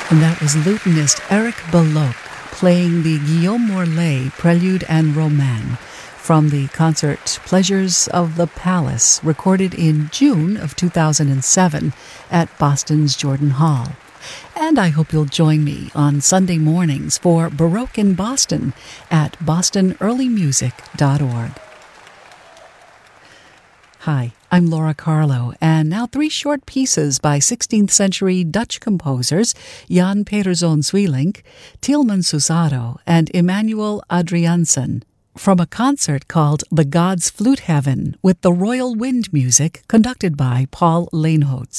And that was lutenist Eric Belloc playing the Guillaume Morlet Prelude and Roman from the concert Pleasures of the Palace, recorded in June of 2007 at Boston's Jordan Hall. And I hope you'll join me on Sunday mornings for Baroque in Boston at bostonearlymusic.org. Hi, I'm Laura Carlo, and now 3 short pieces by 16th century Dutch composers Jan Pieterszoon Sweelinck, Tieleman Susado, and Emmanuel Adriaansen, from a concert called The Gods' Flute Heaven with the Royal Wind Music, conducted by Paul Leenhoots.